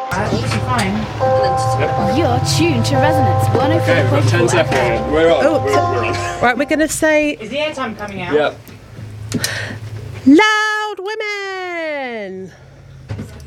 Fine. You're tuned to Resonance 104.4 Okay, we've got 10 seconds. We're on. Oh, we're on. Right, we're going to say Is the airtime coming out? Yep. la